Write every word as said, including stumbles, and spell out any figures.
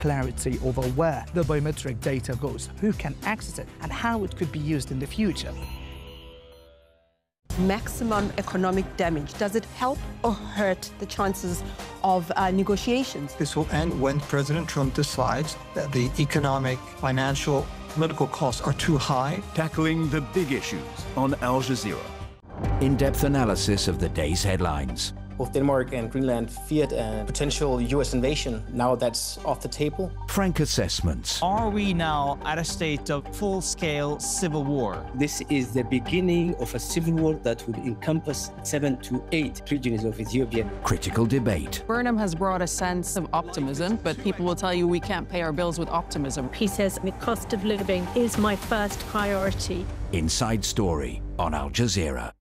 clarity over where the biometric data goes, who can access it, and how it could be used in the future. Maximum economic damage. Does it help or hurt the chances of uh, negotiations? This will end when President Trump decides that the economic, financial, political costs are too high. Tackling the big issues on Al Jazeera. In-depth analysis of the day's headlines. Both Denmark and Greenland feared a potential U S invasion. Now that's off the table. Frank assessments. Are we now at a state of full-scale civil war? This is the beginning of a civil war that would encompass seven to eight regions of Ethiopia. Critical debate. Burnham has brought a sense of optimism, but people will tell you we can't pay our bills with optimism. He says the cost of living is my first priority. Inside Story on Al Jazeera.